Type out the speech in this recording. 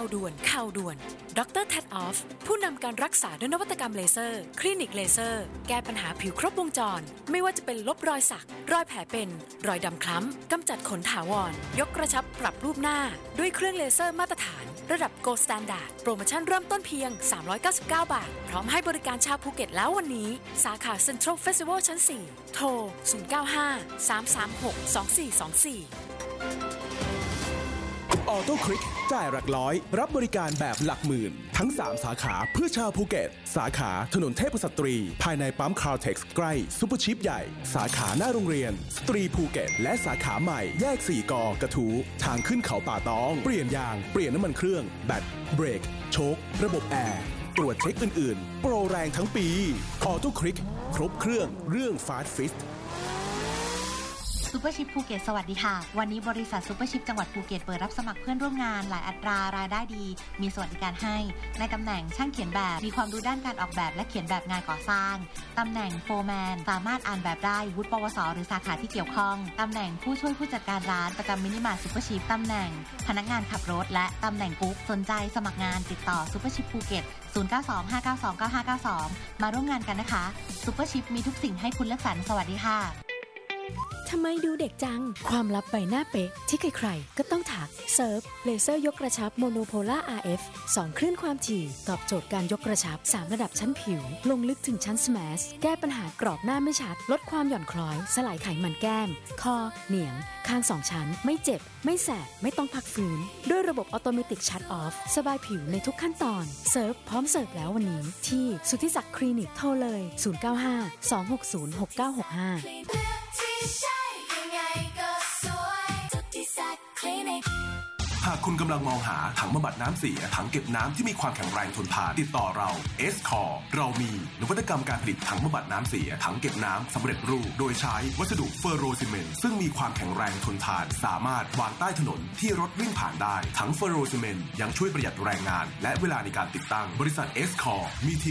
ด่วนดร. แท็ดออฟผู้นำการรักษาด้วยนวัตกรรมเลเซอร์คลินิกเลเซอร์แก้ปัญหาผิวครบวงจรไม่ว่าจะเป็นลบรอยสักรอยแผลเป็นรอยดำคล้ำกำจัดขนถาวรยกกระชับปรับรูปหน้าด้วยเครื่องเลเซอร์มาตรฐานระดับ Gold Standard โปรโมชั่นเริ่มต้นเพียง399 บาทพร้อมให้บริการชาวภูเก็ตแล้ววันนี้สาขา Central Festival ชั้น 4 โทร 095-336-2424 ออโต้คลิกจ่ายหลักร้อยรับบริการแบบหลักหมื่นทั้ง3สาขาเพื่อชาวภูเก็ตสาขาถนนเทพสตรีภายในปั๊มคาร์เท็กซ์ใกล้ซุปเปอร์ชิปใหญ่สาขาหน้าโรงเรียนสตรีภูเก็ตและสาขาใหม่แยก4กกระทูทางขึ้นเขาป่าตองเปลี่ยนยางเปลี่ยนน้ำมันเครื่องแบตเบรกโชคระบบแอร์ตรวจเช็คอื่นๆโปรแรงทั้งปีออโต้คลิกครบเครื่องเรื่องฟาสต์ฟิตซูเปอร์ชิปภูเก็ตสวัสดีค่ะวันนี้บริษัทซูเปอร์ชิปจังหวัดภูเก็ตเปิดรับสมัครเพื่อนร่วมงานหลายอัตรารายได้ดีมีสวัสดิการให้ในตำแหน่งช่างเขียนแบบมีความรู้ด้านการออกแบบและเขียนแบบงานก่อสร้างตำแหน่งโฟร์แมนสามารถอ่านแบบได้วุฒิปวสหรือสาขาที่เกี่ยวข้องตำแหน่งผู้ช่วยผู้จัดการร้านประจำมินิมาร์ทซูเปอร์ชิปตำแหน่งพนักงานขับรถและตำแหน่งกุ๊กสนใจสมัครงานติดต่อซูเปอร์ชิปภูเก็ต0925929592มาร่วมงานกันนะคะซูเปอร์ชิปมีทุกสิ่งให้คุณเลือกสรรสวัสดีค่ะทำไมดูเด็กจังความลับใบหน้าเป๊ะที่ใครๆก็ต้องถักเซิร์ฟเลเซอร์ยกกระชับโมโนโพล่า RF 2 คลื่นความถี่ตอบโจทย์การยกกระชับ3ระดับชั้นผิวลงลึกถึงชั้นสแมชแก้ปัญหากรอบหน้าไม่ชัดลดความหย่อนคล้อยสลายไขมันแก้มคอเหนียงข้าง2ชั้นไม่เจ็บไม่แสบไม่ต้องพักฟื้นด้วยระบบออโตเมติกชัตออฟสบายผิวในทุกขั้นตอนเซิร์ฟพร้อมเสิร์ฟแล้ววันนี้ที่สุทธิศักดิ์คลินิกโทรเลย095-260-6965 หากคุณกำลังมองหาถังบำบัดน้ำเสียถังเก็บน้ำที่มีความแข็งแรงทนทานติดต่อเรา S-Core เรามีนวัตกรรมการผลิตถังบำบัดน้ำเสียถังเก็บน้ำสำเร็จรูปโดยใช้วัสดุเฟอร์โรซีเมนต์ซึ่งมีความแข็งแรงทนทานสามารถวางใต้ถนนที่รถวิ่งผ่านได้ถังเฟอร์โรซีเมนต์ยังช่วยประหยัดแรงงานและเวลาในการติดตั้งบริษัท S-Core มี